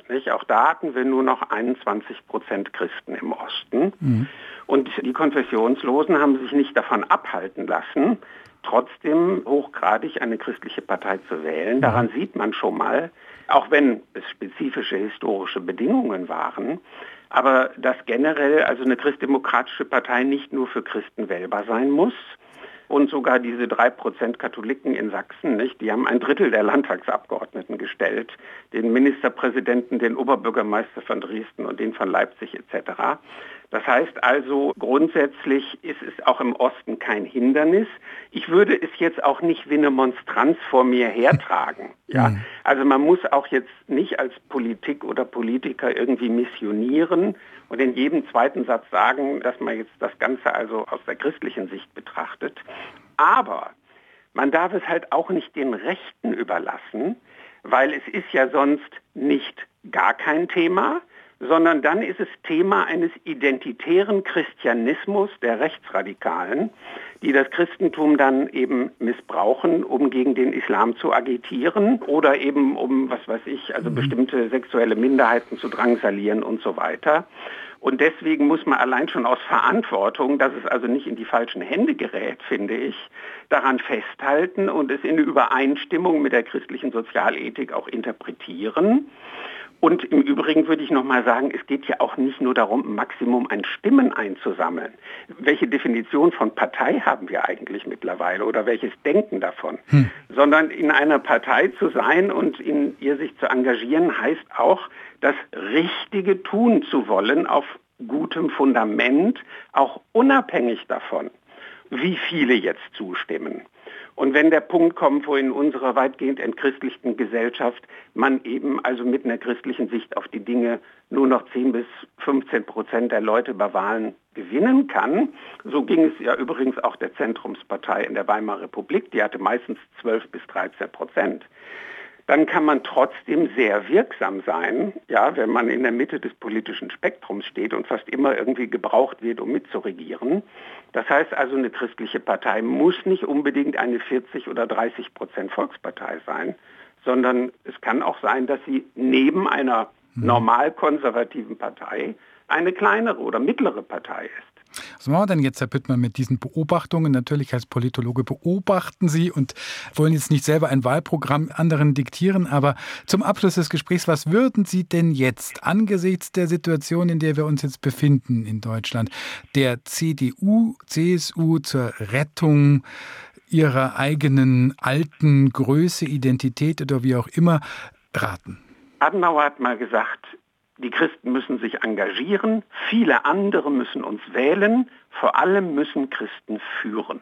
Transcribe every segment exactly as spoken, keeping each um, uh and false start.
Nicht? Auch da hatten wir nur noch einundzwanzig Prozent Christen im Osten. Mhm. Und die Konfessionslosen haben sich nicht davon abhalten lassen, trotzdem hochgradig eine christliche Partei zu wählen. Daran mhm. sieht man schon mal, auch wenn es spezifische historische Bedingungen waren, aber dass generell also eine christdemokratische Partei nicht nur für Christen wählbar sein muss. Und sogar diese drei Prozent Katholiken in Sachsen, nicht, die haben ein Drittel der Landtagsabgeordneten gestellt, den Ministerpräsidenten, den Oberbürgermeister von Dresden und den von Leipzig et cetera. Das heißt also, grundsätzlich ist es auch im Osten kein Hindernis. Ich würde es jetzt auch nicht wie eine Monstranz vor mir hertragen. Ja? Also man muss auch jetzt nicht als Politik oder Politiker irgendwie missionieren und in jedem zweiten Satz sagen, dass man jetzt das Ganze also aus der christlichen Sicht betrachtet. Aber man darf es halt auch nicht den Rechten überlassen, weil es ist ja sonst nicht gar kein Thema, sondern dann ist es Thema eines identitären Christianismus der Rechtsradikalen, die das Christentum dann eben missbrauchen, um gegen den Islam zu agitieren oder eben um, was weiß ich, also bestimmte sexuelle Minderheiten zu drangsalieren und so weiter. Und deswegen muss man allein schon aus Verantwortung, dass es also nicht in die falschen Hände gerät, finde ich, daran festhalten und es in Übereinstimmung mit der christlichen Sozialethik auch interpretieren. Und im Übrigen würde ich nochmal sagen, es geht ja auch nicht nur darum, ein Maximum an Stimmen einzusammeln. Welche Definition von Partei haben wir eigentlich mittlerweile oder welches Denken davon? Hm. Sondern in einer Partei zu sein und in ihr sich zu engagieren, heißt auch, das Richtige tun zu wollen auf gutem Fundament, auch unabhängig davon, wie viele jetzt zustimmen. Und wenn der Punkt kommt, wo in unserer weitgehend entchristlichten Gesellschaft man eben also mit einer christlichen Sicht auf die Dinge nur noch zehn bis fünfzehn Prozent der Leute bei Wahlen gewinnen kann, so ging es ja übrigens auch der Zentrumspartei in der Weimarer Republik, die hatte meistens zwölf bis dreizehn Prozent. Dann kann man trotzdem sehr wirksam sein, ja, wenn man in der Mitte des politischen Spektrums steht und fast immer irgendwie gebraucht wird, um mitzuregieren. Das heißt also, eine christliche Partei muss nicht unbedingt eine vierzig oder dreißig Prozent Volkspartei sein, sondern es kann auch sein, dass sie neben einer normal konservativen Partei eine kleinere oder mittlere Partei ist. Was machen wir denn jetzt, Herr Püttmann, mit diesen Beobachtungen? Natürlich als Politologe beobachten Sie und wollen jetzt nicht selber ein Wahlprogramm anderen diktieren, aber zum Abschluss des Gesprächs, was würden Sie denn jetzt angesichts der Situation, in der wir uns jetzt befinden in Deutschland, der C D U, C S U zur Rettung ihrer eigenen alten Größe, Identität oder wie auch immer raten? Adenauer hat mal gesagt, die Christen müssen sich engagieren, viele andere müssen uns wählen, vor allem müssen Christen führen.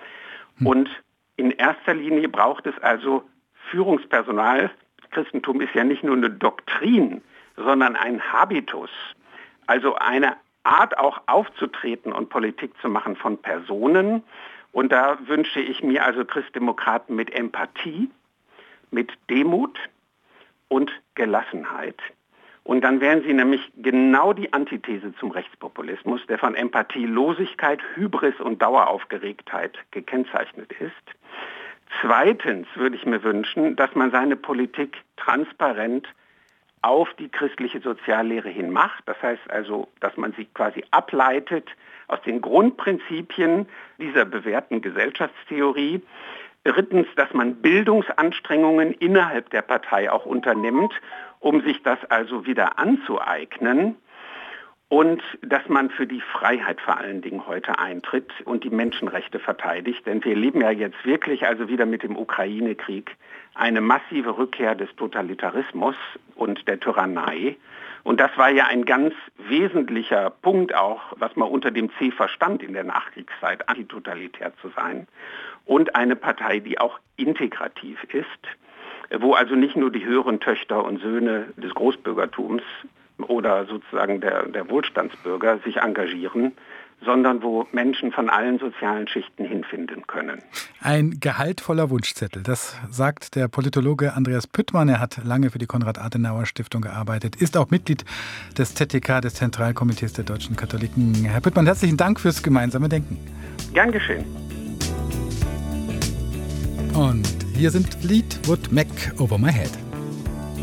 Hm. Und in erster Linie braucht es also Führungspersonal. Christentum ist ja nicht nur eine Doktrin, sondern ein Habitus, also eine Art auch aufzutreten und Politik zu machen von Personen. Und da wünsche ich mir also Christdemokraten mit Empathie, mit Demut und Gelassenheit. Und dann wären sie nämlich genau die Antithese zum Rechtspopulismus, der von Empathielosigkeit, Hybris und Daueraufgeregtheit gekennzeichnet ist. Zweitens würde ich mir wünschen, dass man seine Politik transparent auf die christliche Soziallehre hin macht. Das heißt also, dass man sie quasi ableitet aus den Grundprinzipien dieser bewährten Gesellschaftstheorie. Drittens, dass man Bildungsanstrengungen innerhalb der Partei auch unternimmt, um sich das also wieder anzueignen. Und dass man für die Freiheit vor allen Dingen heute eintritt und die Menschenrechte verteidigt. Denn wir erleben ja jetzt wirklich also wieder mit dem Ukraine-Krieg eine massive Rückkehr des Totalitarismus und der Tyrannei. Und das war ja ein ganz wesentlicher Punkt auch, was man unter dem C verstand in der Nachkriegszeit, antitotalitär zu sein. Und eine Partei, die auch integrativ ist, wo also nicht nur die höheren Töchter und Söhne des Großbürgertums oder sozusagen der, der Wohlstandsbürger sich engagieren, sondern wo Menschen von allen sozialen Schichten hinfinden können. Ein gehaltvoller Wunschzettel, das sagt der Politologe Andreas Püttmann. Er hat lange für die Konrad-Adenauer-Stiftung gearbeitet, ist auch Mitglied des Z T K, des Zentralkomitees der deutschen Katholiken. Herr Püttmann, herzlichen Dank fürs gemeinsame Denken. Gern geschehen. Und hier sind Fleetwood Mac, Over My Head.